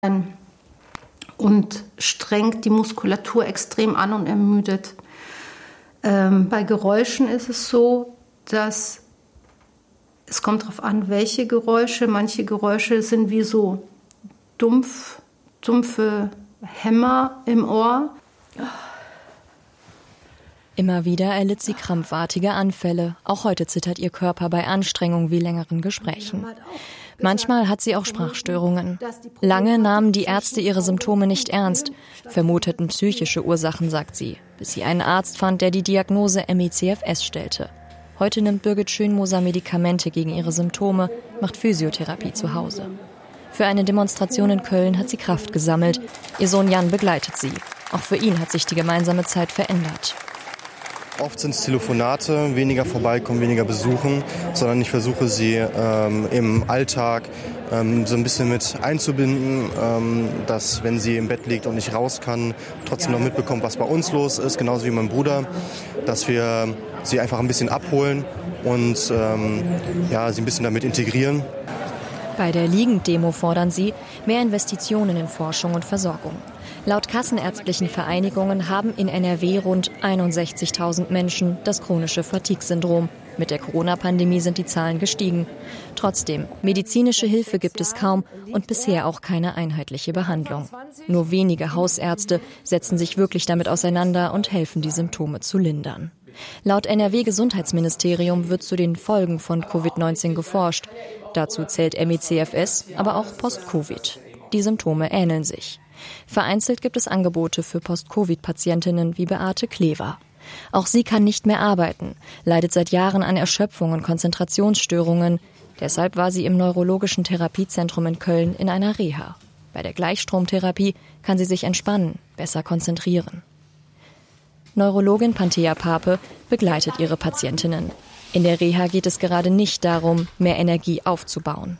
und strengt die Muskulatur extrem an und ermüdet. Bei Geräuschen ist es so, dass es kommt darauf an, welche Geräusche. Manche Geräusche sind wie so dumpfe Hämmer im Ohr. Immer wieder erlitt sie krampfartige Anfälle. Auch heute zittert ihr Körper bei Anstrengung wie längeren Gesprächen. Manchmal hat sie auch Sprachstörungen. Lange nahmen die Ärzte ihre Symptome nicht ernst, vermuteten psychische Ursachen, sagt sie, bis sie einen Arzt fand, der die Diagnose ME/CFS stellte. Heute nimmt Birgit Schönmoser Medikamente gegen ihre Symptome, macht Physiotherapie zu Hause. Für eine Demonstration in Köln hat sie Kraft gesammelt. Ihr Sohn Jan begleitet sie. Auch für ihn hat sich die gemeinsame Zeit verändert. Oft sind es Telefonate, weniger vorbeikommen, weniger besuchen, sondern ich versuche sie im Alltag so ein bisschen mit einzubinden, dass wenn sie im Bett liegt und nicht raus kann, trotzdem noch mitbekommt, was bei uns los ist, genauso wie mein Bruder, dass wir sie einfach ein bisschen abholen und sie ein bisschen damit integrieren. Bei der Liegend-Demo fordern sie mehr Investitionen in Forschung und Versorgung. Laut kassenärztlichen Vereinigungen haben in NRW rund 61.000 Menschen das chronische Fatigue-Syndrom. Mit der Corona-Pandemie sind die Zahlen gestiegen. Trotzdem, medizinische Hilfe gibt es kaum und bisher auch keine einheitliche Behandlung. Nur wenige Hausärzte setzen sich wirklich damit auseinander und helfen, die Symptome zu lindern. Laut NRW-Gesundheitsministerium wird zu den Folgen von Covid-19 geforscht. Dazu zählt ME/CFS, aber auch Post-Covid. Die Symptome ähneln sich. Vereinzelt gibt es Angebote für Post-Covid-Patientinnen wie Beate Klever. Auch sie kann nicht mehr arbeiten, leidet seit Jahren an Erschöpfung und Konzentrationsstörungen. Deshalb war sie im Neurologischen Therapiezentrum in Köln in einer Reha. Bei der Gleichstromtherapie kann sie sich entspannen, besser konzentrieren. Neurologin Panthea Pape begleitet ihre Patientinnen. In der Reha geht es gerade nicht darum, mehr Energie aufzubauen.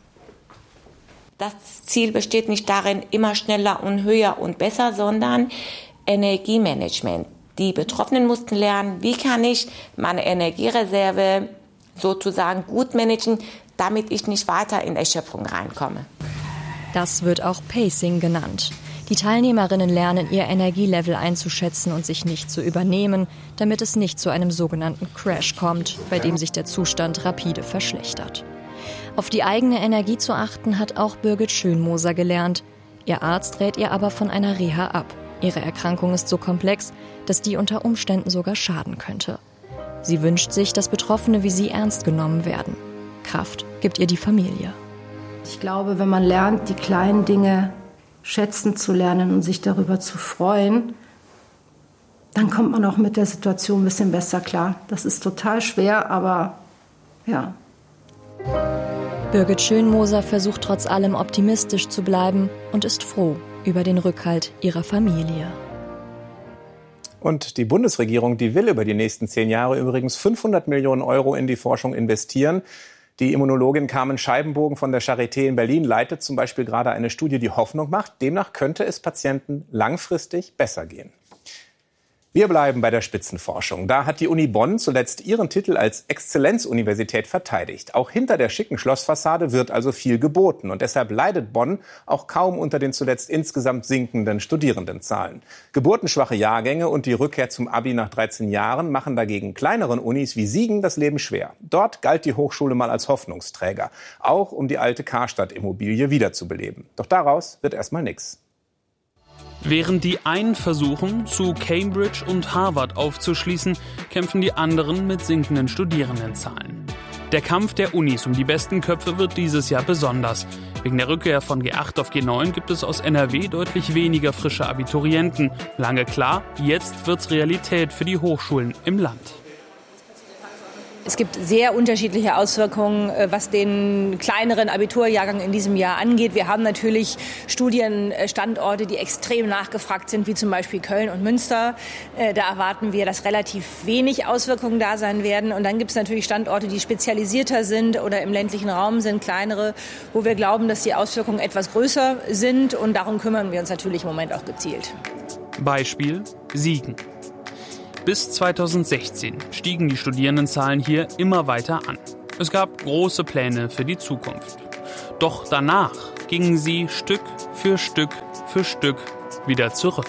Das Ziel besteht nicht darin, immer schneller und höher und besser, sondern Energiemanagement. Die Betroffenen mussten lernen, wie kann ich meine Energiereserve sozusagen gut managen, damit ich nicht weiter in Erschöpfung reinkomme. Das wird auch Pacing genannt. Die Teilnehmerinnen lernen, ihr Energielevel einzuschätzen und sich nicht zu übernehmen, damit es nicht zu einem sogenannten Crash kommt, bei dem sich der Zustand rapide verschlechtert. Auf die eigene Energie zu achten, hat auch Birgit Schönmoser gelernt. Ihr Arzt rät ihr aber von einer Reha ab. Ihre Erkrankung ist so komplex, dass die unter Umständen sogar schaden könnte. Sie wünscht sich, dass Betroffene wie sie ernst genommen werden. Kraft gibt ihr die Familie. Ich glaube, wenn man lernt, die kleinen Dinge schätzen zu lernen und sich darüber zu freuen, dann kommt man auch mit der Situation ein bisschen besser klar. Das ist total schwer, aber ja. Birgit Schönmoser versucht trotz allem optimistisch zu bleiben und ist froh über den Rückhalt ihrer Familie. Und die Bundesregierung, die will über die nächsten 10 Jahre übrigens 500 Millionen Euro in die Forschung investieren. Die Immunologin Carmen Scheibenbogen von der Charité in Berlin leitet zum Beispiel gerade eine Studie, die Hoffnung macht. Demnach könnte es Patienten langfristig besser gehen. Wir bleiben bei der Spitzenforschung. Da hat die Uni Bonn zuletzt ihren Titel als Exzellenzuniversität verteidigt. Auch hinter der schicken Schlossfassade wird also viel geboten. Und deshalb leidet Bonn auch kaum unter den zuletzt insgesamt sinkenden Studierendenzahlen. Geburtenschwache Jahrgänge und die Rückkehr zum Abi nach 13 Jahren machen dagegen kleineren Unis wie Siegen das Leben schwer. Dort galt die Hochschule mal als Hoffnungsträger, auch um die alte Karstadt-Immobilie wiederzubeleben. Doch daraus wird erstmal nichts. Während die einen versuchen, zu Cambridge und Harvard aufzuschließen, kämpfen die anderen mit sinkenden Studierendenzahlen. Der Kampf der Unis um die besten Köpfe wird dieses Jahr besonders. Wegen der Rückkehr von G8 auf G9 gibt es aus NRW deutlich weniger frische Abiturienten. Lange klar, jetzt wird's Realität für die Hochschulen im Land. Es gibt sehr unterschiedliche Auswirkungen, was den kleineren Abiturjahrgang in diesem Jahr angeht. Wir haben natürlich Studienstandorte, die extrem nachgefragt sind, wie zum Beispiel Köln und Münster. Da erwarten wir, dass relativ wenig Auswirkungen da sein werden. Und dann gibt es natürlich Standorte, die spezialisierter sind oder im ländlichen Raum sind, kleinere, wo wir glauben, dass die Auswirkungen etwas größer sind. Und darum kümmern wir uns natürlich im Moment auch gezielt. Beispiel Siegen. Bis 2016 stiegen die Studierendenzahlen hier immer weiter an. Es gab große Pläne für die Zukunft. Doch danach gingen sie Stück für Stück für Stück wieder zurück.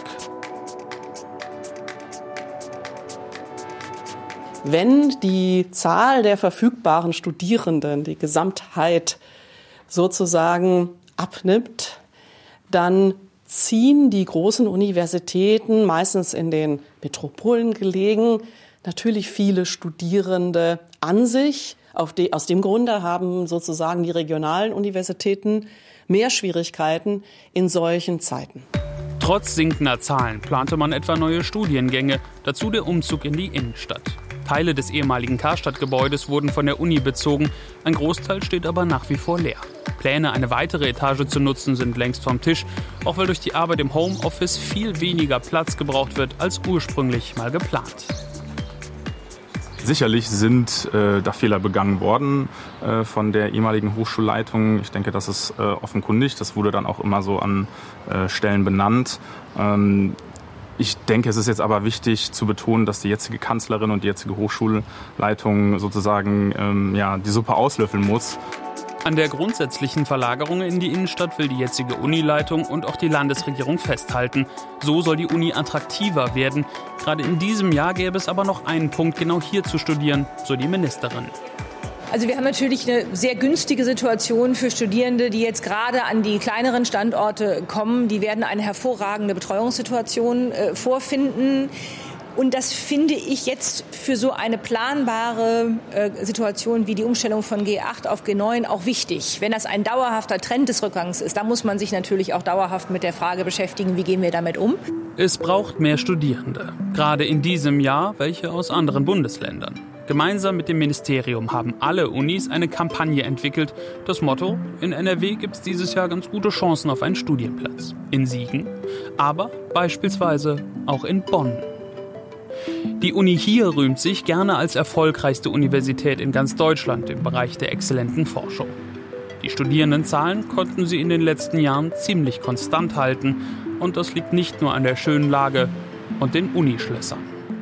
Wenn die Zahl der verfügbaren Studierenden, die Gesamtheit sozusagen abnimmt, dann ziehen die großen Universitäten, meistens in den Metropolen gelegen, natürlich viele Studierende an sich. Aus dem Grunde haben sozusagen die regionalen Universitäten mehr Schwierigkeiten in solchen Zeiten. Trotz sinkender Zahlen plante man etwa neue Studiengänge, dazu der Umzug in die Innenstadt. Teile des ehemaligen Karstadt-Gebäudes wurden von der Uni bezogen, ein Großteil steht aber nach wie vor leer. Pläne, eine weitere Etage zu nutzen, sind längst vom Tisch, auch weil durch die Arbeit im Homeoffice viel weniger Platz gebraucht wird als ursprünglich mal geplant. Sicherlich sind da Fehler begangen worden von der ehemaligen Hochschulleitung. Ich denke, das ist offenkundig. Das wurde dann auch immer so an Stellen benannt. Ich denke, es ist jetzt aber wichtig zu betonen, dass die jetzige Kanzlerin und die jetzige Hochschulleitung sozusagen die Suppe auslöffeln muss. An der grundsätzlichen Verlagerung in die Innenstadt will die jetzige Unileitung und auch die Landesregierung festhalten. So soll die Uni attraktiver werden. Gerade in diesem Jahr gäbe es aber noch einen Punkt, genau hier zu studieren, so die Ministerin. Also wir haben natürlich eine sehr günstige Situation für Studierende, die jetzt gerade an die kleineren Standorte kommen. Die werden eine hervorragende Betreuungssituation vorfinden. Und das finde ich jetzt für so eine planbare Situation wie die Umstellung von G8 auf G9 auch wichtig. Wenn das ein dauerhafter Trend des Rückgangs ist, dann muss man sich natürlich auch dauerhaft mit der Frage beschäftigen, wie gehen wir damit um? Es braucht mehr Studierende, gerade in diesem Jahr welche aus anderen Bundesländern. Gemeinsam mit dem Ministerium haben alle Unis eine Kampagne entwickelt. Das Motto: In NRW gibt es dieses Jahr ganz gute Chancen auf einen Studienplatz. In Siegen, aber beispielsweise auch in Bonn. Die Uni hier rühmt sich gerne als erfolgreichste Universität in ganz Deutschland im Bereich der exzellenten Forschung. Die Studierendenzahlen konnten sie in den letzten Jahren ziemlich konstant halten. Und das liegt nicht nur an der schönen Lage und den Unischlössern.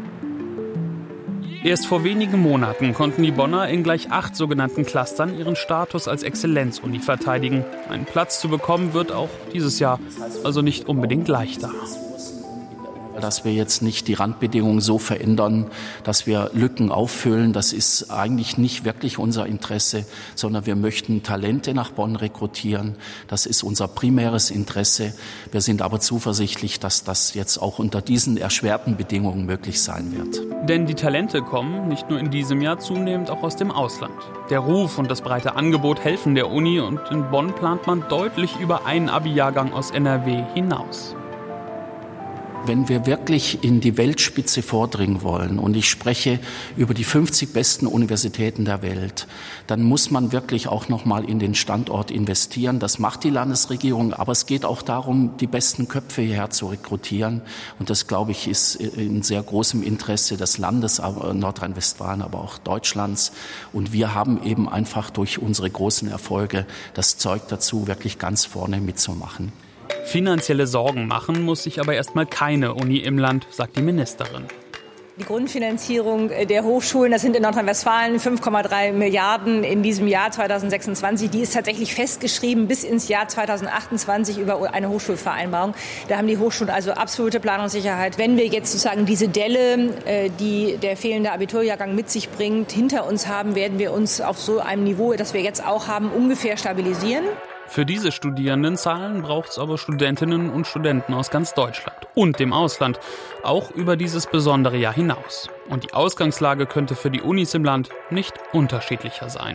Erst vor wenigen Monaten konnten die Bonner in gleich 8 sogenannten Clustern ihren Status als Exzellenzuni verteidigen. Einen Platz zu bekommen wird auch dieses Jahr also nicht unbedingt leichter. Dass wir jetzt nicht die Randbedingungen so verändern, dass wir Lücken auffüllen, das ist eigentlich nicht wirklich unser Interesse, sondern wir möchten Talente nach Bonn rekrutieren. Das ist unser primäres Interesse. Wir sind aber zuversichtlich, dass das jetzt auch unter diesen erschwerten Bedingungen möglich sein wird. Denn die Talente kommen nicht nur in diesem Jahr zunehmend auch aus dem Ausland. Der Ruf und das breite Angebot helfen der Uni und in Bonn plant man deutlich über einen Abi-Jahrgang aus NRW hinaus. Wenn wir wirklich in die Weltspitze vordringen wollen, und ich spreche über die 50 besten Universitäten der Welt, dann muss man wirklich auch noch mal in den Standort investieren. Das macht die Landesregierung, aber es geht auch darum, die besten Köpfe hierher zu rekrutieren. Und das, glaube ich, ist in sehr großem Interesse des Landes Nordrhein-Westfalen, aber auch Deutschlands. Und wir haben eben einfach durch unsere großen Erfolge das Zeug dazu, wirklich ganz vorne mitzumachen. Finanzielle Sorgen machen muss sich aber erstmal keine Uni im Land, sagt die Ministerin. Die Grundfinanzierung der Hochschulen, das sind in Nordrhein-Westfalen 5,3 Milliarden in diesem Jahr 2026, die ist tatsächlich festgeschrieben bis ins Jahr 2028 über eine Hochschulvereinbarung. Da haben die Hochschulen also absolute Planungssicherheit. Wenn wir jetzt sozusagen diese Delle, die der fehlende Abiturjahrgang mit sich bringt, hinter uns haben, werden wir uns auf so einem Niveau, das wir jetzt auch haben, ungefähr stabilisieren. Für diese Studierendenzahlen braucht es aber Studentinnen und Studenten aus ganz Deutschland und dem Ausland, auch über dieses besondere Jahr hinaus. Und die Ausgangslage könnte für die Unis im Land nicht unterschiedlicher sein.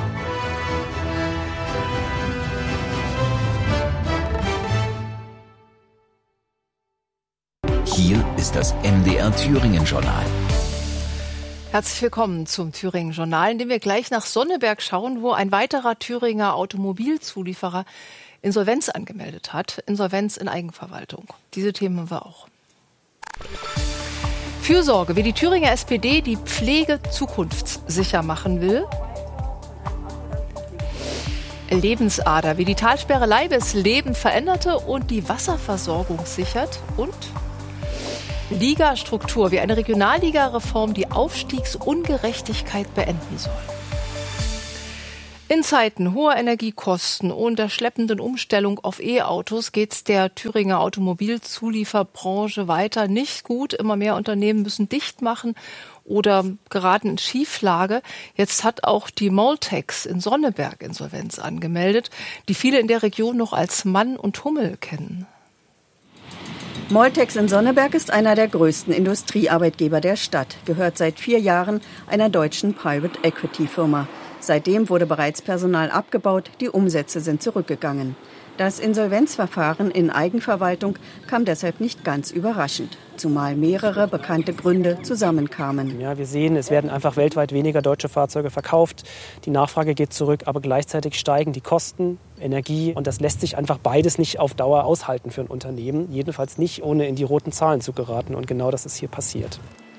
Hier ist das MDR Thüringen-Journal. Herzlich willkommen zum Thüringen-Journal, in dem wir gleich nach Sonneberg schauen, wo ein weiterer Thüringer Automobilzulieferer Insolvenz angemeldet hat. Insolvenz in Eigenverwaltung. Diese Themen haben wir auch. Fürsorge, wie die Thüringer SPD die Pflege zukunftssicher machen will. Lebensader, wie die Talsperre Leibes Leben veränderte und die Wasserversorgung sichert. Und Ligastruktur, wie eine Regionalliga-Reform die Aufstiegsungerechtigkeit beenden soll. In Zeiten hoher Energiekosten und der schleppenden Umstellung auf E-Autos geht es der Thüringer Automobilzulieferbranche weiter nicht gut. Immer mehr Unternehmen müssen dicht machen oder geraten in Schieflage. Jetzt hat auch die Moltex in Sonneberg Insolvenz angemeldet, die viele in der Region noch als Mann und Hummel kennen. Moltex in Sonneberg ist einer der größten Industriearbeitgeber der Stadt, gehört seit 4 Jahren einer deutschen Private-Equity-Firma. Seitdem wurde bereits Personal abgebaut, die Umsätze sind zurückgegangen. Das Insolvenzverfahren in Eigenverwaltung kam deshalb nicht ganz überraschend, zumal mehrere bekannte Gründe zusammenkamen. Ja, wir sehen, es werden einfach weltweit weniger deutsche Fahrzeuge verkauft. Die Nachfrage geht zurück, aber gleichzeitig steigen die Kosten, Energie. Und das lässt sich einfach beides nicht auf Dauer aushalten für ein Unternehmen. Jedenfalls nicht, ohne in die roten Zahlen zu geraten. Und genau das ist hier passiert.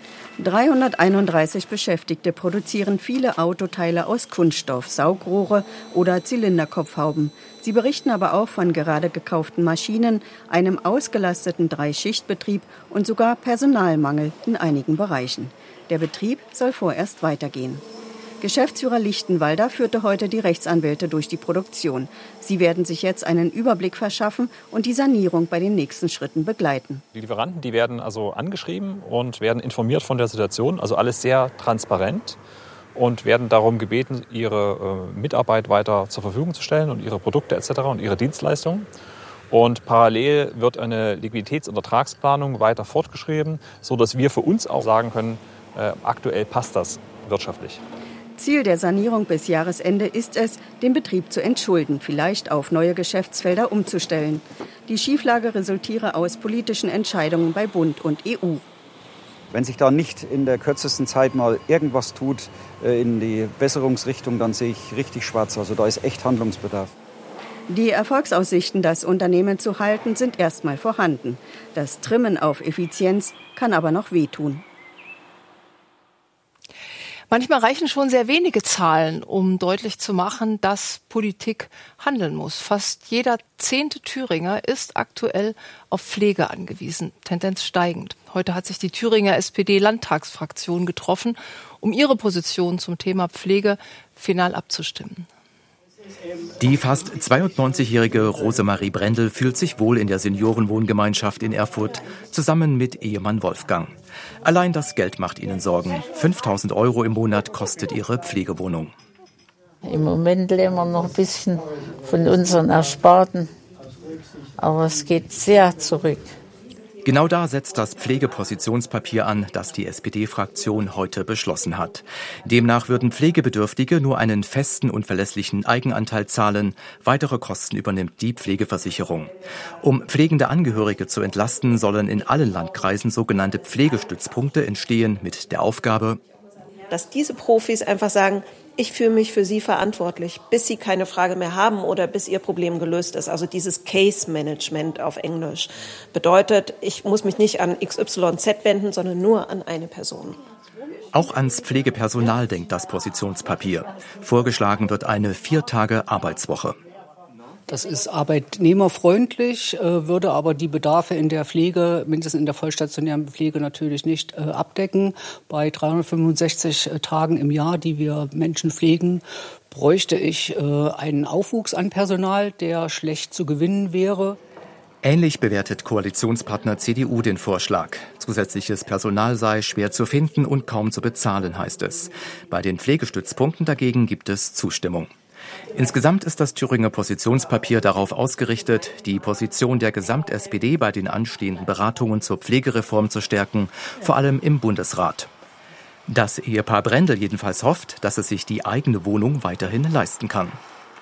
331 Beschäftigte produzieren viele Autoteile aus Kunststoff, Saugrohre oder Zylinderkopfhauben. Sie berichten aber auch von gerade gekauften Maschinen, einem ausgelasteten 3-Schicht-Betrieb und sogar Personalmangel in einigen Bereichen. Der Betrieb soll vorerst weitergehen. Geschäftsführer Lichtenwalder führte heute die Rechtsanwälte durch die Produktion. Sie werden sich jetzt einen Überblick verschaffen und die Sanierung bei den nächsten Schritten begleiten. Die Lieferanten, die werden also angeschrieben und werden informiert von der Situation, also alles sehr transparent, und werden darum gebeten, ihre Mitarbeit weiter zur Verfügung zu stellen und ihre Produkte etc. und ihre Dienstleistungen. Und parallel wird eine Liquiditäts- und Ertragsplanung weiter fortgeschrieben, sodass wir für uns auch sagen können, aktuell passt das wirtschaftlich. Ziel der Sanierung bis Jahresende ist es, den Betrieb zu entschulden, vielleicht auf neue Geschäftsfelder umzustellen. Die Schieflage resultiere aus politischen Entscheidungen bei Bund und EU. Wenn sich da nicht in der kürzesten Zeit mal irgendwas tut in die Besserungsrichtung, dann sehe ich richtig schwarz. Also da ist echt Handlungsbedarf. Die Erfolgsaussichten, das Unternehmen zu halten, sind erstmal vorhanden. Das Trimmen auf Effizienz kann aber noch wehtun. Manchmal reichen schon sehr wenige Zahlen, um deutlich zu machen, dass Politik handeln muss. Fast jeder 10. Thüringer ist aktuell auf Pflege angewiesen, Tendenz steigend. Heute hat sich die Thüringer SPD-Landtagsfraktion getroffen, um ihre Position zum Thema Pflege final abzustimmen. Die fast 92-jährige Rosemarie Brendel fühlt sich wohl in der Seniorenwohngemeinschaft in Erfurt, zusammen mit Ehemann Wolfgang. Allein das Geld macht ihnen Sorgen. 5.000 € im Monat kostet ihre Pflegewohnung. Im Moment leben wir noch ein bisschen von unseren Ersparten, aber es geht sehr zurück. Genau da setzt das Pflegepositionspapier an, das die SPD-Fraktion heute beschlossen hat. Demnach würden Pflegebedürftige nur einen festen und verlässlichen Eigenanteil zahlen. Weitere Kosten übernimmt die Pflegeversicherung. Um pflegende Angehörige zu entlasten, sollen in allen Landkreisen sogenannte Pflegestützpunkte entstehen mit der Aufgabe, dass diese Profis einfach sagen, ich fühle mich für Sie verantwortlich, bis Sie keine Frage mehr haben oder bis Ihr Problem gelöst ist. Also dieses Case-Management auf Englisch bedeutet, ich muss mich nicht an XYZ wenden, sondern nur an eine Person. Auch ans Pflegepersonal denkt das Positionspapier. Vorgeschlagen wird eine 4-Tage-Arbeitswoche. Das ist arbeitnehmerfreundlich, würde aber die Bedarfe in der Pflege, mindestens in der vollstationären Pflege, natürlich nicht abdecken. Bei 365 Tagen im Jahr, die wir Menschen pflegen, bräuchte ich einen Aufwuchs an Personal, der schlecht zu gewinnen wäre. Ähnlich bewertet Koalitionspartner CDU den Vorschlag. Zusätzliches Personal sei schwer zu finden und kaum zu bezahlen, heißt es. Bei den Pflegestützpunkten dagegen gibt es Zustimmung. Insgesamt ist das Thüringer Positionspapier darauf ausgerichtet, die Position der Gesamt-SPD bei den anstehenden Beratungen zur Pflegereform zu stärken, vor allem im Bundesrat. Das Ehepaar Brendel jedenfalls hofft, dass es sich die eigene Wohnung weiterhin leisten kann.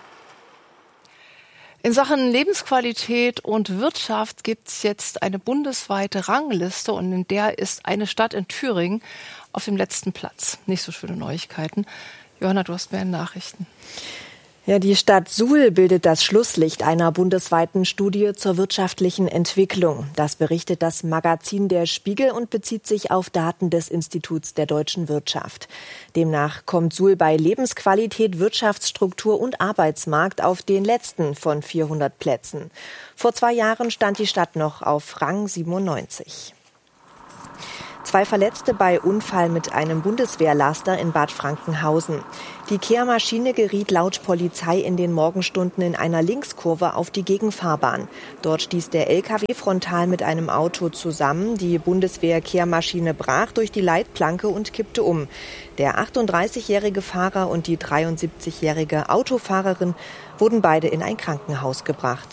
In Sachen Lebensqualität und Wirtschaft gibt es jetzt eine bundesweite Rangliste und in der ist eine Stadt in Thüringen auf dem letzten Platz. Nicht so schöne Neuigkeiten. Johanna, du hast mehr Nachrichten. Ja, die Stadt Suhl bildet das Schlusslicht einer bundesweiten Studie zur wirtschaftlichen Entwicklung. Das berichtet das Magazin Der Spiegel und bezieht sich auf Daten des Instituts der deutschen Wirtschaft. Demnach kommt Suhl bei Lebensqualität, Wirtschaftsstruktur und Arbeitsmarkt auf den letzten von 400 Plätzen. Vor 2 Jahren stand die Stadt noch auf Rang 97. 2 Verletzte bei Unfall mit einem Bundeswehrlaster in Bad Frankenhausen. Die Kehrmaschine geriet laut Polizei in den Morgenstunden in einer Linkskurve auf die Gegenfahrbahn. Dort stieß der LKW frontal mit einem Auto zusammen. Die Bundeswehr-Kehrmaschine brach durch die Leitplanke und kippte um. Der 38-jährige Fahrer und die 73-jährige Autofahrerin wurden beide in ein Krankenhaus gebracht.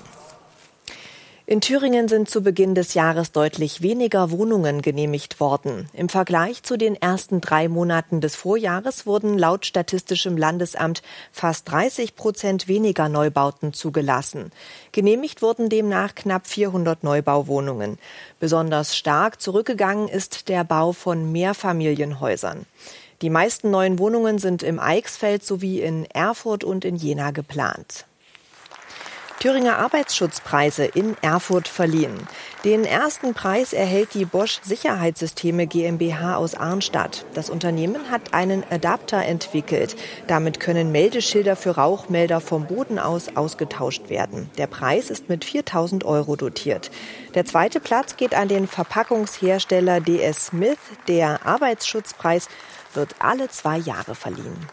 In Thüringen sind zu Beginn des Jahres deutlich weniger Wohnungen genehmigt worden. Im Vergleich zu den ersten 3 Monaten des Vorjahres wurden laut Statistischem Landesamt fast 30% weniger Neubauten zugelassen. Genehmigt wurden demnach knapp 400 Neubauwohnungen. Besonders stark zurückgegangen ist der Bau von Mehrfamilienhäusern. Die meisten neuen Wohnungen sind im Eichsfeld sowie in Erfurt und in Jena geplant. Thüringer Arbeitsschutzpreise in Erfurt verliehen. Den ersten Preis erhält die Bosch Sicherheitssysteme GmbH aus Arnstadt. Das Unternehmen hat einen Adapter entwickelt. Damit können Meldeschilder für Rauchmelder vom Boden aus ausgetauscht werden. Der Preis ist mit 4.000 € dotiert. Der zweite Platz geht an den Verpackungshersteller DS Smith. Der Arbeitsschutzpreis wird alle 2 Jahre verliehen.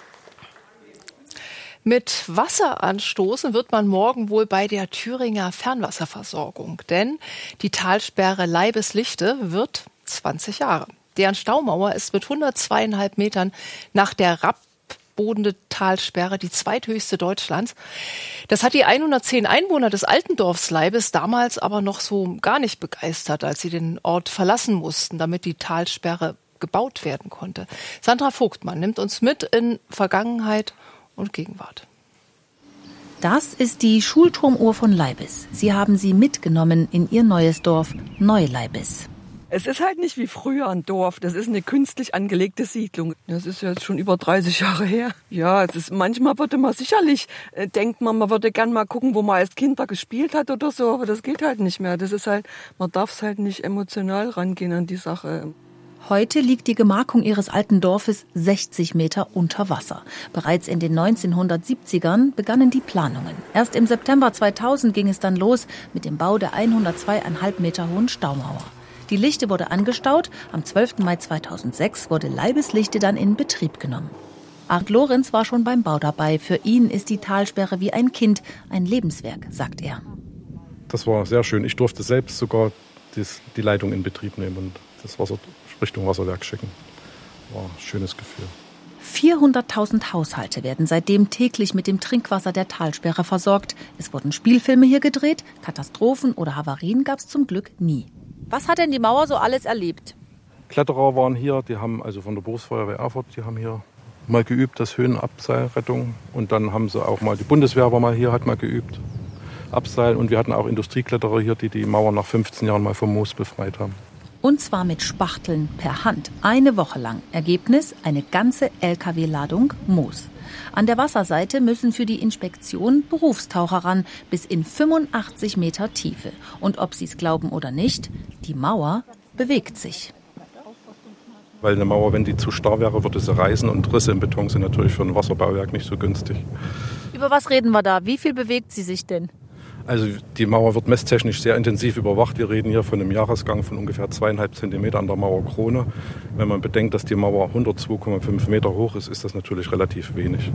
Mit Wasser anstoßen wird man morgen wohl bei der Thüringer Fernwasserversorgung. Denn die Talsperre Leibes-Lichte wird 20 Jahre. Deren Staumauer ist mit 102,5 Metern nach der Rappbodende Talsperre die zweithöchste Deutschlands. Das hat die 110 Einwohner des alten Dorfs Leibes damals aber noch so gar nicht begeistert, als sie den Ort verlassen mussten, damit die Talsperre gebaut werden konnte. Sandra Vogtmann nimmt uns mit in Vergangenheit und Gegenwart. Das ist die Schulturmuhr von Leibes. Sie haben sie mitgenommen in ihr neues Dorf Neu-Leibes. Es ist halt nicht wie früher ein Dorf. Das ist eine künstlich angelegte Siedlung. Das ist jetzt schon über 30 Jahre her. Ja, es ist, manchmal würde man sicherlich, denkt man würde gern mal gucken, wo man als Kind da gespielt hat oder so. Aber das geht halt nicht mehr. Das ist halt, man darf es halt nicht emotional rangehen an die Sache. Heute liegt die Gemarkung ihres alten Dorfes 60 Meter unter Wasser. Bereits in den 1970ern begannen die Planungen. Erst im September 2000 ging es dann los mit dem Bau der 102,5 Meter hohen Staumauer. Die Lichte wurde angestaut. Am 12. Mai 2006 wurde Leibes-Lichte dann in Betrieb genommen. Art Lorenz war schon beim Bau dabei. Für ihn ist die Talsperre wie ein Kind, ein Lebenswerk, sagt er. Das war sehr schön. Ich durfte selbst sogar die Leitung in Betrieb nehmen und das Wasser Richtung Wasserwerk schicken. War ein schönes Gefühl. 400.000 Haushalte werden seitdem täglich mit dem Trinkwasser der Talsperre versorgt. Es wurden Spielfilme hier gedreht. Katastrophen oder Havarien gab es zum Glück nie. Was hat denn die Mauer so alles erlebt? Kletterer waren hier, die haben also von der Berufsfeuerwehr Erfurt, die haben hier mal geübt, das Höhenabseilrettung. Und dann haben sie auch mal, die Bundeswehr war mal hier, hat mal geübt, Abseil. Und wir hatten auch Industriekletterer hier, die die Mauer nach 15 Jahren mal vom Moos befreit haben. Und zwar mit Spachteln per Hand, 1 Woche lang. Ergebnis, eine ganze LKW-Ladung Moos. An der Wasserseite müssen für die Inspektion Berufstaucher ran, bis in 85 Meter Tiefe. Und ob sie es glauben oder nicht, die Mauer bewegt sich. Weil eine Mauer, wenn die zu starr wäre, würde sie reißen und Risse im Beton sind natürlich für ein Wasserbauwerk nicht so günstig. Über was reden wir da? Wie viel bewegt sie sich denn? Also die Mauer wird messtechnisch sehr intensiv überwacht. Wir reden hier von einem Jahresgang von ungefähr 2,5 Zentimeter an der Mauerkrone. Wenn man bedenkt, dass die Mauer 102,5 Meter hoch ist, ist das natürlich relativ wenig.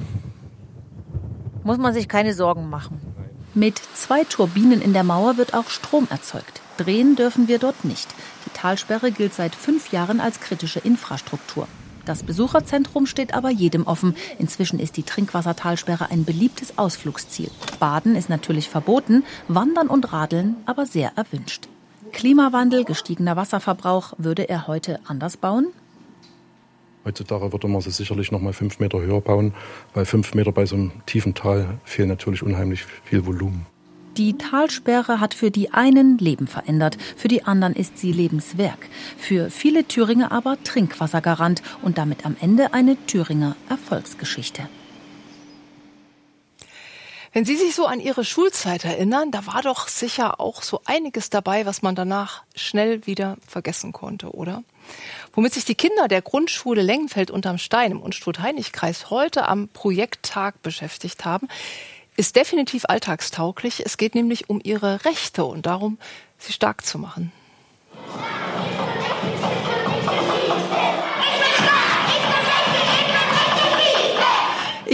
Muss man sich keine Sorgen machen. Mit 2 Turbinen in der Mauer wird auch Strom erzeugt. Drehen dürfen wir dort nicht. Die Talsperre gilt seit 5 Jahren als kritische Infrastruktur. Das Besucherzentrum steht aber jedem offen. Inzwischen ist die Trinkwassertalsperre ein beliebtes Ausflugsziel. Baden ist natürlich verboten, Wandern und Radeln aber sehr erwünscht. Klimawandel, gestiegener Wasserverbrauch, würde er heute anders bauen? Heutzutage würde man sie sicherlich noch mal 5 Meter höher bauen, weil 5 Meter bei so einem tiefen Tal fehlt natürlich unheimlich viel Volumen. Die Talsperre hat für die einen Leben verändert, für die anderen ist sie Lebenswerk. Für viele Thüringer aber Trinkwassergarant und damit am Ende eine Thüringer Erfolgsgeschichte. Wenn Sie sich so an Ihre Schulzeit erinnern, da war doch sicher auch so einiges dabei, was man danach schnell wieder vergessen konnte, oder? Womit sich die Kinder der Grundschule Lengenfeld unterm Stein im Unstrut-Hainich-Kreis heute am Projekttag beschäftigt haben, ist definitiv alltagstauglich. Es geht nämlich um ihre Rechte und darum, sie stark zu machen.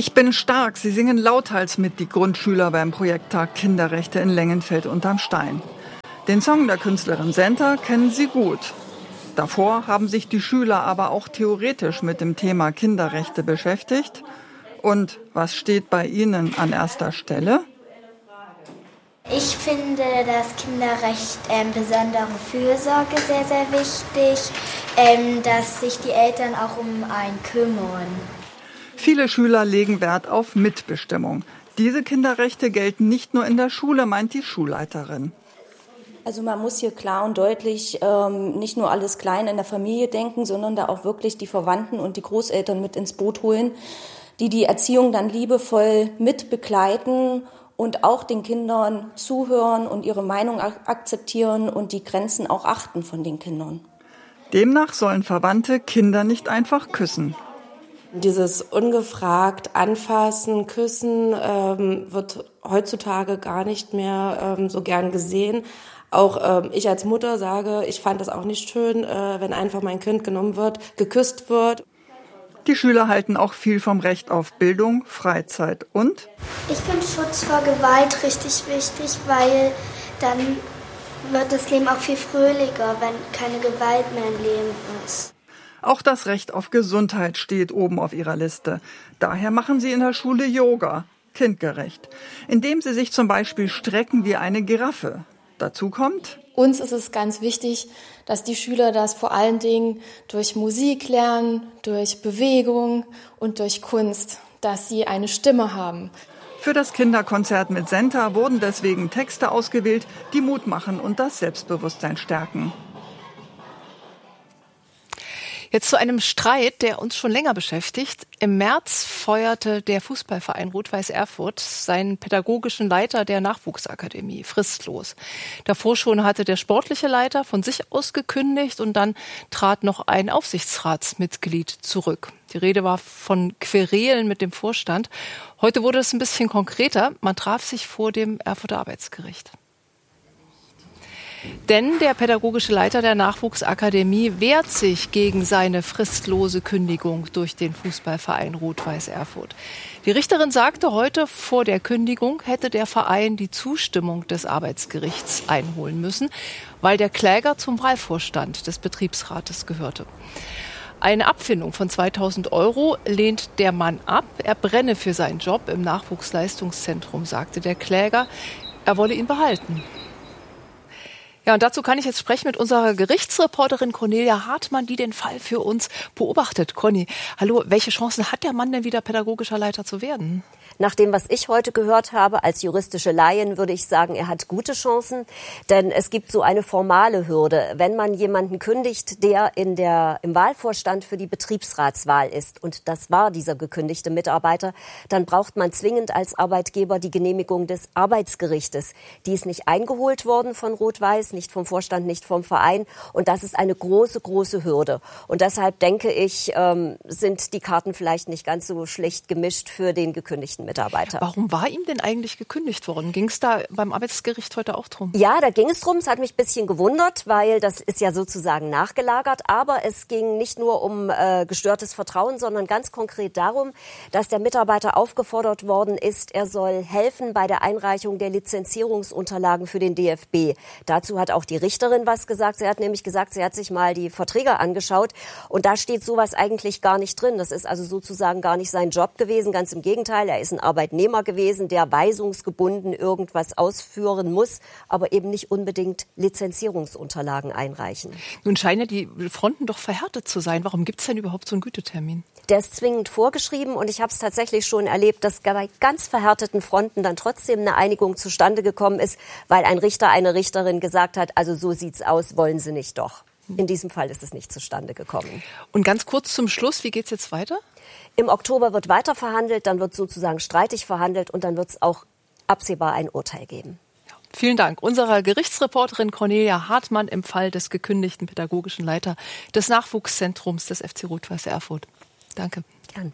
Ich bin stark. Sie singen lauthals mit, die Grundschüler beim Projekttag Kinderrechte in Lengenfeld unterm Stein. Den Song der Künstlerin Senta kennen sie gut. Davor haben sich die Schüler aber auch theoretisch mit dem Thema Kinderrechte beschäftigt. Und was steht bei Ihnen an erster Stelle? Ich finde das Kinderrecht besondere Fürsorge sehr, sehr wichtig, dass sich die Eltern auch um einen kümmern. Viele Schüler legen Wert auf Mitbestimmung. Diese Kinderrechte gelten nicht nur in der Schule, meint die Schulleiterin. Also man muss hier klar und deutlich nicht nur alles klein in der Familie denken, sondern da auch wirklich die Verwandten und die Großeltern mit ins Boot holen, die die Erziehung dann liebevoll mit begleiten und auch den Kindern zuhören und ihre Meinung akzeptieren und die Grenzen auch achten von den Kindern. Demnach sollen Verwandte Kinder nicht einfach küssen. Dieses ungefragt Anfassen, Küssen wird heutzutage gar nicht mehr so gern gesehen. Auch ich als Mutter sage, ich fand das auch nicht schön, wenn einfach mein Kind genommen wird, geküsst wird. Die Schüler halten auch viel vom Recht auf Bildung, Freizeit und? Ich finde Schutz vor Gewalt richtig wichtig, weil dann wird das Leben auch viel fröhlicher, wenn keine Gewalt mehr im Leben ist. Auch das Recht auf Gesundheit steht oben auf ihrer Liste. Daher machen sie in der Schule Yoga, kindgerecht, indem sie sich zum Beispiel strecken wie eine Giraffe. Dazu kommt: Uns ist es ganz wichtig, dass die Schüler das vor allen Dingen durch Musik lernen, durch Bewegung und durch Kunst, dass sie eine Stimme haben. Für das Kinderkonzert mit Senta wurden deswegen Texte ausgewählt, die Mut machen und das Selbstbewusstsein stärken. Jetzt zu einem Streit, der uns schon länger beschäftigt. Im März feuerte der Fußballverein Rot-Weiß Erfurt seinen pädagogischen Leiter der Nachwuchsakademie fristlos. Davor schon hatte der sportliche Leiter von sich aus gekündigt und dann trat noch ein Aufsichtsratsmitglied zurück. Die Rede war von Querelen mit dem Vorstand. Heute wurde es ein bisschen konkreter. Man traf sich vor dem Erfurter Arbeitsgericht. Denn der pädagogische Leiter der Nachwuchsakademie wehrt sich gegen seine fristlose Kündigung durch den Fußballverein Rot-Weiß Erfurt. Die Richterin sagte heute, vor der Kündigung hätte der Verein die Zustimmung des Arbeitsgerichts einholen müssen, weil der Kläger zum Wahlvorstand des Betriebsrates gehörte. Eine Abfindung von 2.000 € lehnt der Mann ab. Er brenne für seinen Job im Nachwuchsleistungszentrum, sagte der Kläger. Er wolle ihn behalten. Ja, und dazu kann ich jetzt sprechen mit unserer Gerichtsreporterin Cornelia Hartmann, die den Fall für uns beobachtet. Conny, hallo, welche Chancen hat der Mann denn wieder pädagogischer Leiter zu werden? Nach dem, was ich heute gehört habe, als juristische Laien, würde ich sagen, er hat gute Chancen. Denn es gibt so eine formale Hürde. Wenn man jemanden kündigt, der im Wahlvorstand für die Betriebsratswahl ist, und das war dieser gekündigte Mitarbeiter, dann braucht man zwingend als Arbeitgeber die Genehmigung des Arbeitsgerichtes. Die ist nicht eingeholt worden von Rot-Weiß, nicht vom Vorstand, nicht vom Verein. Und das ist eine große, große Hürde. Und deshalb denke ich, sind die Karten vielleicht nicht ganz so schlecht gemischt für den gekündigten Mitarbeiter. Warum war ihm denn eigentlich gekündigt worden? Ging es da beim Arbeitsgericht heute auch drum? Ja, da ging es drum. Es hat mich ein bisschen gewundert, weil das ist ja sozusagen nachgelagert. Aber es ging nicht nur um gestörtes Vertrauen, sondern ganz konkret darum, dass der Mitarbeiter aufgefordert worden ist, er soll helfen bei der Einreichung der Lizenzierungsunterlagen für den DFB. Dazu hat auch die Richterin was gesagt. Sie hat nämlich gesagt, sie hat sich mal die Verträge angeschaut und da steht sowas eigentlich gar nicht drin. Das ist also sozusagen gar nicht sein Job gewesen. Ganz im Gegenteil, er ist ein Arbeitnehmer gewesen, der weisungsgebunden irgendwas ausführen muss, aber eben nicht unbedingt Lizenzierungsunterlagen einreichen. Nun scheinen ja die Fronten doch verhärtet zu sein. Warum gibt es denn überhaupt so einen Gütetermin? Der ist zwingend vorgeschrieben und ich habe es tatsächlich schon erlebt, dass bei ganz verhärteten Fronten dann trotzdem eine Einigung zustande gekommen ist, weil ein Richter, eine Richterin gesagt hat, also so sieht's aus, wollen Sie nicht doch. In diesem Fall ist es nicht zustande gekommen. Und ganz kurz zum Schluss, wie geht's jetzt weiter? Im Oktober wird weiter verhandelt, dann wird sozusagen streitig verhandelt und dann wird es auch absehbar ein Urteil geben. Vielen Dank. Unserer Gerichtsreporterin Cornelia Hartmann im Fall des gekündigten pädagogischen Leiter des Nachwuchszentrums des FC Rot-Weiß Erfurt. Danke. Gern.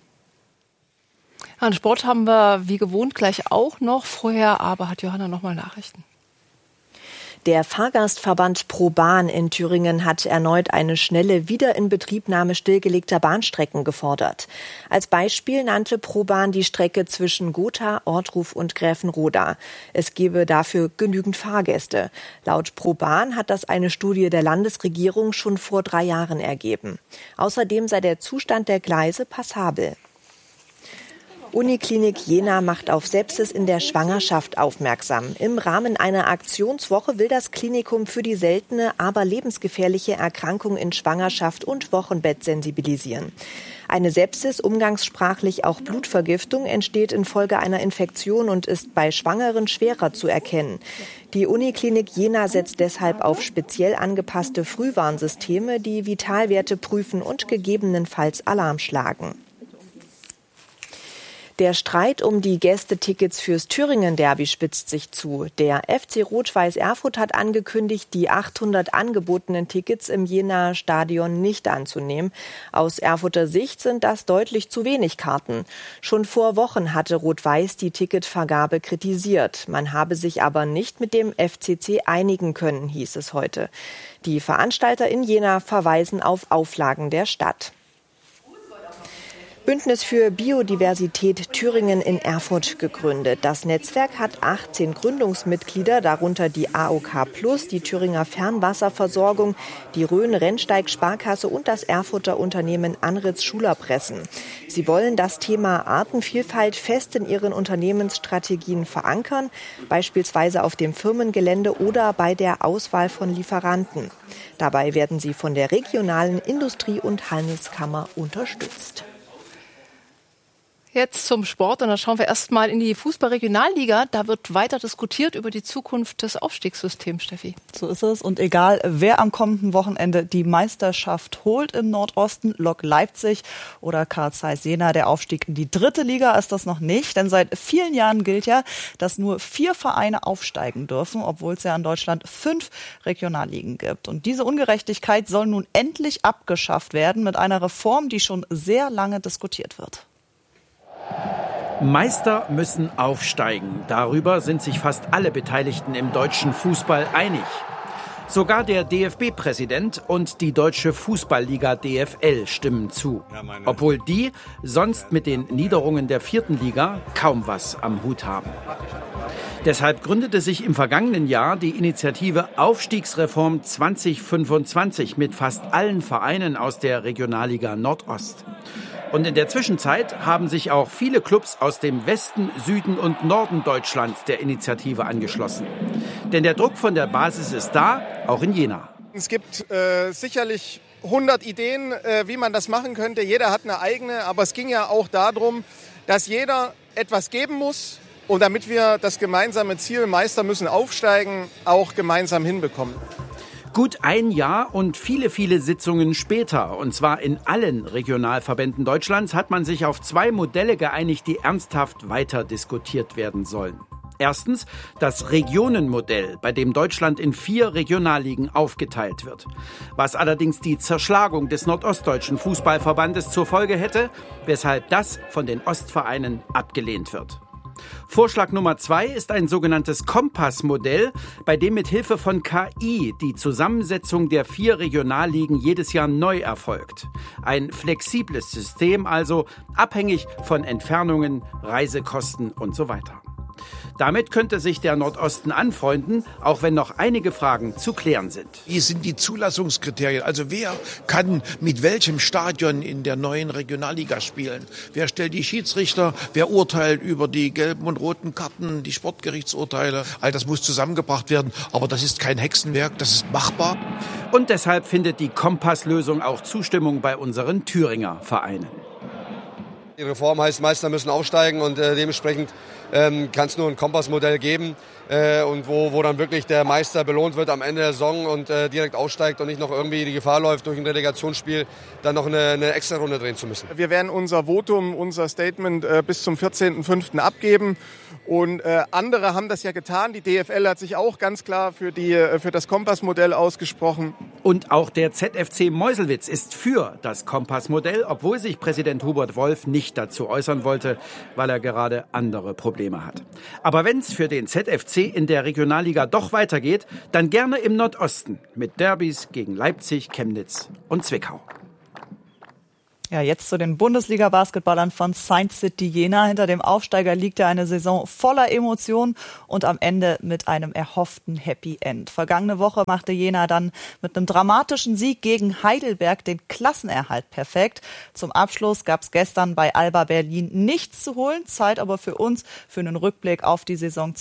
An Sport haben wir wie gewohnt gleich auch noch. Vorher aber hat Johanna noch mal Nachrichten. Der Fahrgastverband ProBahn in Thüringen hat erneut eine schnelle Wiederinbetriebnahme stillgelegter Bahnstrecken gefordert. Als Beispiel nannte ProBahn die Strecke zwischen Gotha, Ortruf und Gräfenroda. Es gebe dafür genügend Fahrgäste. Laut ProBahn hat das eine Studie der Landesregierung schon vor 3 Jahren ergeben. Außerdem sei der Zustand der Gleise passabel. Uniklinik Jena macht auf Sepsis in der Schwangerschaft aufmerksam. Im Rahmen einer Aktionswoche will das Klinikum für die seltene, aber lebensgefährliche Erkrankung in Schwangerschaft und Wochenbett sensibilisieren. Eine Sepsis, umgangssprachlich auch Blutvergiftung, entsteht infolge einer Infektion und ist bei Schwangeren schwerer zu erkennen. Die Uniklinik Jena setzt deshalb auf speziell angepasste Frühwarnsysteme, die Vitalwerte prüfen und gegebenenfalls Alarm schlagen. Der Streit um die Gästetickets fürs Thüringen-Derby spitzt sich zu. Der FC Rot-Weiß Erfurt hat angekündigt, die 800 angebotenen Tickets im Jenaer Stadion nicht anzunehmen. Aus Erfurter Sicht sind das deutlich zu wenig Karten. Schon vor Wochen hatte Rot-Weiß die Ticketvergabe kritisiert. Man habe sich aber nicht mit dem FCC einigen können, hieß es heute. Die Veranstalter in Jena verweisen auf Auflagen der Stadt. Bündnis für Biodiversität Thüringen in Erfurt gegründet. Das Netzwerk hat 18 Gründungsmitglieder, darunter die AOK Plus, die Thüringer Fernwasserversorgung, die Rhön-Rennsteig-Sparkasse und das Erfurter Unternehmen Anritz Schulerpressen. Sie wollen das Thema Artenvielfalt fest in ihren Unternehmensstrategien verankern, beispielsweise auf dem Firmengelände oder bei der Auswahl von Lieferanten. Dabei werden sie von der regionalen Industrie- und Handelskammer unterstützt. Jetzt zum Sport und da schauen wir erstmal in die Fußball-Regionalliga. Da wird weiter diskutiert über die Zukunft des Aufstiegssystems, Steffi. So ist es und egal, wer am kommenden Wochenende die Meisterschaft holt im Nordosten, Lok Leipzig oder Carl Zeiss Jena, der Aufstieg in die 3. Liga ist das noch nicht. Denn seit vielen Jahren gilt ja, dass nur 4 Vereine aufsteigen dürfen, obwohl es ja in Deutschland 5 Regionalligen gibt. Und diese Ungerechtigkeit soll nun endlich abgeschafft werden mit einer Reform, die schon sehr lange diskutiert wird. Meister müssen aufsteigen. Darüber sind sich fast alle Beteiligten im deutschen Fußball einig. Sogar der DFB-Präsident und die Deutsche Fußballliga DFL stimmen zu. Obwohl die sonst mit den Niederungen der 4. Liga kaum was am Hut haben. Deshalb gründete sich im vergangenen Jahr die Initiative Aufstiegsreform 2025 mit fast allen Vereinen aus der Regionalliga Nordost. Und in der Zwischenzeit haben sich auch viele Clubs aus dem Westen, Süden und Norden Deutschlands der Initiative angeschlossen. Denn der Druck von der Basis ist da, auch in Jena. Es gibt sicherlich 100 Ideen, wie man das machen könnte. Jeder hat eine eigene, aber es ging ja auch darum, dass jeder etwas geben muss, und damit wir das gemeinsame Ziel, Meister müssen aufsteigen, auch gemeinsam hinbekommen. Gut ein Jahr und viele, viele Sitzungen später, und zwar in allen Regionalverbänden Deutschlands, hat man sich auf 2 Modelle geeinigt, die ernsthaft weiter diskutiert werden sollen. Erstens das Regionenmodell, bei dem Deutschland in 4 Regionalligen aufgeteilt wird. Was allerdings die Zerschlagung des Nordostdeutschen Fußballverbandes zur Folge hätte, weshalb das von den Ostvereinen abgelehnt wird. Vorschlag Nummer 2 ist ein sogenanntes Kompassmodell, bei dem mit Hilfe von KI die Zusammensetzung der 4 Regionalligen jedes Jahr neu erfolgt. Ein flexibles System, also abhängig von Entfernungen, Reisekosten und so weiter. Damit könnte sich der Nordosten anfreunden, auch wenn noch einige Fragen zu klären sind. Wie sind die Zulassungskriterien? Also wer kann mit welchem Stadion in der neuen Regionalliga spielen? Wer stellt die Schiedsrichter? Wer urteilt über die gelben und roten Karten, die Sportgerichtsurteile? All das muss zusammengebracht werden, aber das ist kein Hexenwerk, das ist machbar. Und deshalb findet die Kompasslösung auch Zustimmung bei unseren Thüringer Vereinen. Die Reform heißt, Meister müssen aufsteigen und dementsprechend kann es nur ein Kompassmodell geben und wo dann wirklich der Meister belohnt wird am Ende der Saison und direkt aussteigt und nicht noch irgendwie die Gefahr läuft, durch ein Relegationsspiel dann noch eine extra Runde drehen zu müssen. Wir werden unser Votum, unser Statement bis zum 14.05. abgeben. Und andere haben das ja getan. Die DFL hat sich auch ganz klar für das Kompassmodell ausgesprochen. Und auch der ZFC Meuselwitz ist für das Kompassmodell, obwohl sich Präsident Hubert Wolf nicht dazu äußern wollte, weil er gerade andere Probleme hat. Aber wenn es für den ZFC in der Regionalliga doch weitergeht, dann gerne im Nordosten mit Derbys gegen Leipzig, Chemnitz und Zwickau. Ja, jetzt zu den Bundesliga-Basketballern von Saint City Jena. Hinter dem Aufsteiger liegt ja eine Saison voller Emotionen und am Ende mit einem erhofften Happy End. Vergangene Woche machte Jena dann mit einem dramatischen Sieg gegen Heidelberg den Klassenerhalt perfekt. Zum Abschluss gab es gestern bei Alba Berlin nichts zu holen. Zeit aber für uns für einen Rückblick auf die Saison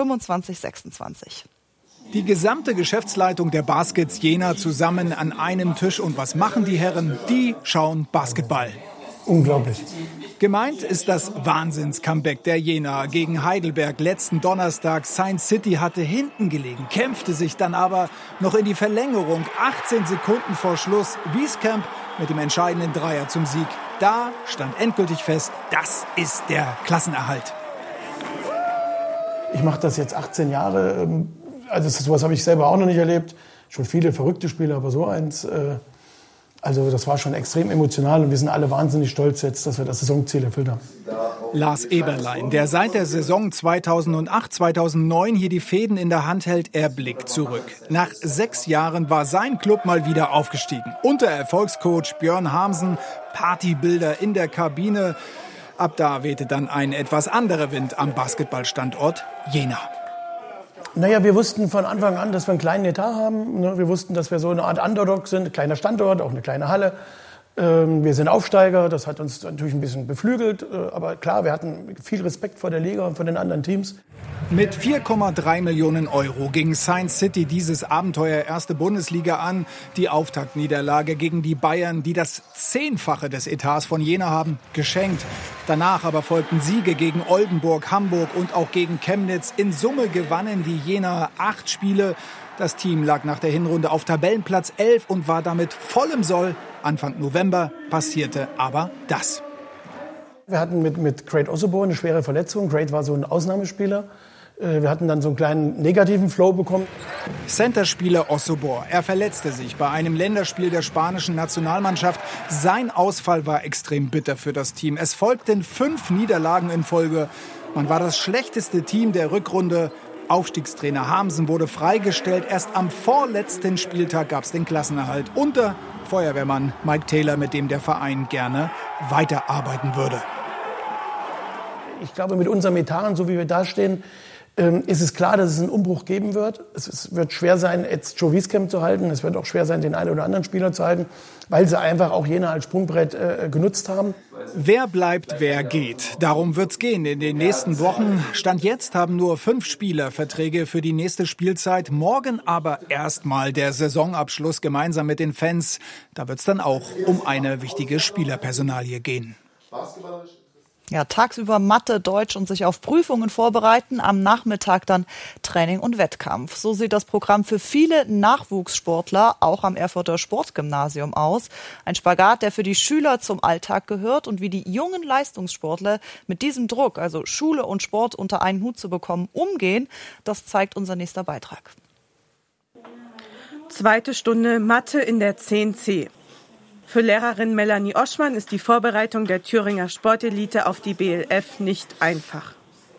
2025/26. Die gesamte Geschäftsleitung der Baskets Jena zusammen an einem Tisch. Und was machen die Herren? Die schauen Basketball. Unglaublich. Gemeint ist das Wahnsinns-Comeback der Jena gegen Heidelberg letzten Donnerstag. Saint City hatte hinten gelegen, kämpfte sich dann aber noch in die Verlängerung. 18 Sekunden vor Schluss. Wieskamp mit dem entscheidenden Dreier zum Sieg. Da stand endgültig fest, das ist der Klassenerhalt. Ich mache das jetzt 18 Jahre. Also sowas habe ich selber auch noch nicht erlebt. Schon viele verrückte Spiele, aber so eins. Also das war schon extrem emotional und wir sind alle wahnsinnig stolz jetzt, dass wir das Saisonziel erfüllt haben. Lars Eberlein, der seit der Saison 2008/2009 hier die Fäden in der Hand hält, er blickt zurück. Nach 6 Jahren war sein Club mal wieder aufgestiegen. Unter Erfolgscoach Björn Hamsen, Partybilder in der Kabine. Ab da wehte dann ein etwas anderer Wind am Basketballstandort Jena. Naja, wir wussten von Anfang an, dass wir einen kleinen Etat haben. Wir wussten, dass wir so eine Art Underdog sind, ein kleiner Standort, auch eine kleine Halle. Wir sind Aufsteiger, das hat uns natürlich ein bisschen beflügelt. Aber klar, wir hatten viel Respekt vor der Liga und vor den anderen Teams. Mit 4,3 Millionen Euro ging Saint City dieses Abenteuer erste Bundesliga an. Die Auftaktniederlage gegen die Bayern, die das 10-fache des Etats von Jena haben, geschenkt. Danach aber folgten Siege gegen Oldenburg, Hamburg und auch gegen Chemnitz. In Summe gewannen die Jenaer 8 Spiele. Das Team lag nach der Hinrunde auf Tabellenplatz 11 und war damit voll im Soll. Anfang November passierte aber das. Wir hatten mit Craig Osobor eine schwere Verletzung. Craig war so ein Ausnahmespieler. Wir hatten dann so einen kleinen negativen Flow bekommen. Centerspieler Osobor, er verletzte sich bei einem Länderspiel der spanischen Nationalmannschaft. Sein Ausfall war extrem bitter für das Team. Es folgten 5 Niederlagen in Folge. Man war das schlechteste Team der Rückrunde. Aufstiegstrainer Hamsen wurde freigestellt. Erst am vorletzten Spieltag gab es den Klassenerhalt unter Feuerwehrmann Mike Taylor, mit dem der Verein gerne weiterarbeiten würde. Ich glaube, mit unserem Etat und so wie wir da stehen, ist es klar, dass es einen Umbruch geben wird. Es wird schwer sein, jetzt Joe Wieskamp zu halten. Es wird auch schwer sein, den einen oder anderen Spieler zu halten, weil sie einfach auch Jena als Sprungbrett genutzt haben. Wer bleibt, wer geht. Darum wird's gehen in den nächsten Wochen. Stand jetzt haben nur 5 Spieler Verträge für die nächste Spielzeit. Morgen aber erstmal der Saisonabschluss gemeinsam mit den Fans. Da wird's dann auch um eine wichtige Spielerpersonalie gehen. Ja, tagsüber Mathe, Deutsch und sich auf Prüfungen vorbereiten, am Nachmittag dann Training und Wettkampf. So sieht das Programm für viele Nachwuchssportler auch am Erfurter Sportgymnasium aus. Ein Spagat, der für die Schüler zum Alltag gehört und wie die jungen Leistungssportler mit diesem Druck, also Schule und Sport unter einen Hut zu bekommen, umgehen, das zeigt unser nächster Beitrag. 2. Stunde Mathe in der 10C. Für Lehrerin Melanie Oschmann ist die Vorbereitung der Thüringer Sportelite auf die BLF nicht einfach.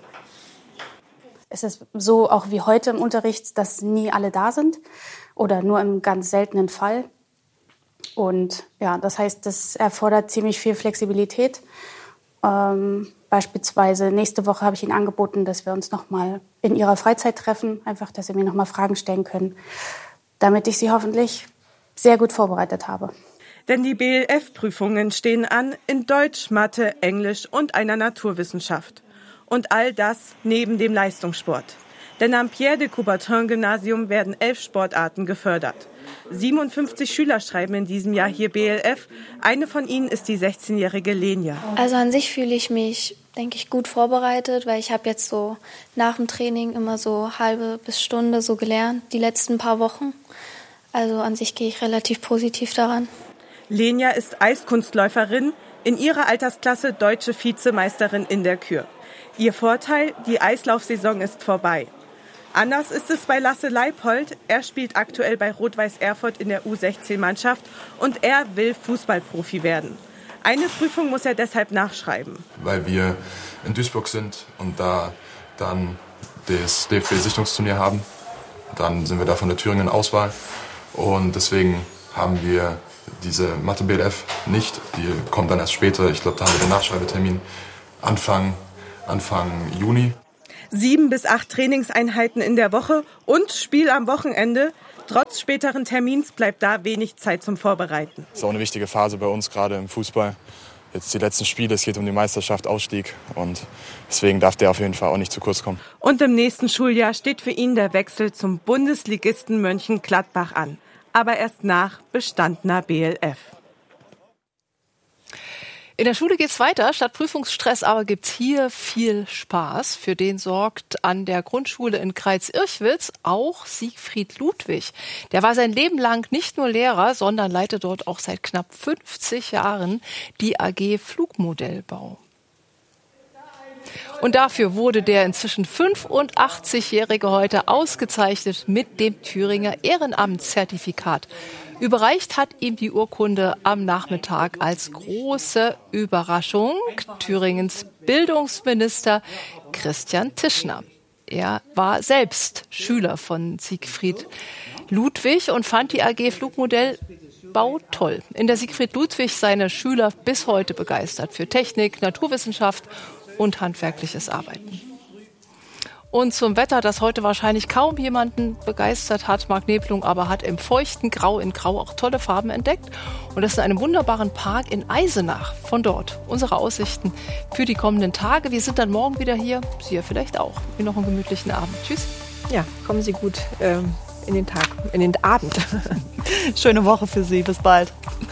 Es ist so auch wie heute im Unterricht, dass nie alle da sind oder nur im ganz seltenen Fall. Und ja, das heißt, das erfordert ziemlich viel Flexibilität. Beispielsweise nächste Woche habe ich Ihnen angeboten, dass wir uns noch mal in Ihrer Freizeit treffen, einfach, dass Sie mir noch mal Fragen stellen können, damit ich Sie hoffentlich sehr gut vorbereitet habe. Denn die BLF-Prüfungen stehen an in Deutsch, Mathe, Englisch und einer Naturwissenschaft. Und all das neben dem Leistungssport. Denn am Pierre-de-Coubertin-Gymnasium werden 11 Sportarten gefördert. 57 Schüler schreiben in diesem Jahr hier BLF. Eine von ihnen ist die 16-jährige Lenia. Also an sich fühle ich mich, denke ich, gut vorbereitet, weil ich habe jetzt so nach dem Training immer so halbe bis Stunde so gelernt, die letzten paar Wochen. Also an sich gehe ich relativ positiv daran. Lenia ist Eiskunstläuferin, in ihrer Altersklasse deutsche Vizemeisterin in der Kür. Ihr Vorteil, die Eislaufsaison ist vorbei. Anders ist es bei Lasse Leipold. Er spielt aktuell bei Rot-Weiß Erfurt in der U16-Mannschaft und er will Fußballprofi werden. Eine Prüfung muss er deshalb nachschreiben. Weil wir in Duisburg sind und da dann das DFB-Sichtungsturnier haben. Dann sind wir da von der Thüringen Auswahl und deswegen haben wir diese Mathe BLF nicht. Die kommt dann erst später. Ich glaube, da haben wir den Nachschreibetermin Anfang Juni. 7 bis 8 Trainingseinheiten in der Woche und Spiel am Wochenende. Trotz späteren Termins bleibt da wenig Zeit zum Vorbereiten. Das ist auch eine wichtige Phase bei uns, gerade im Fußball. Jetzt die letzten Spiele, es geht um die Meisterschaft, Ausstieg. Und deswegen darf der auf jeden Fall auch nicht zu kurz kommen. Und im nächsten Schuljahr steht für ihn der Wechsel zum Bundesligisten Mönchengladbach an. Aber erst nach bestandener BLF. In der Schule geht's weiter. Statt Prüfungsstress aber gibt's hier viel Spaß. Für den sorgt an der Grundschule in Kreuz-Irchwitz auch Siegfried Ludwig. Der war sein Leben lang nicht nur Lehrer, sondern leitet dort auch seit knapp 50 Jahren die AG Flugmodellbau. Und dafür wurde der inzwischen 85-Jährige heute ausgezeichnet mit dem Thüringer Ehrenamtszertifikat. Überreicht hat ihm die Urkunde am Nachmittag als große Überraschung Thüringens Bildungsminister Christian Tischner. Er war selbst Schüler von Siegfried Ludwig und fand die AG Flugmodellbau toll. In der Siegfried Ludwig seine Schüler bis heute begeistert für Technik, Naturwissenschaft und handwerkliches Arbeiten. Und zum Wetter, das heute wahrscheinlich kaum jemanden begeistert hat. Marc Neblung aber hat im feuchten Grau in Grau auch tolle Farben entdeckt. Und das in einem wunderbaren Park in Eisenach. Von dort unsere Aussichten für die kommenden Tage. Wir sind dann morgen wieder hier. Sie ja vielleicht auch. Ihnen noch einen gemütlichen Abend. Tschüss. Ja, kommen Sie gut in den Abend. Schöne Woche für Sie. Bis bald.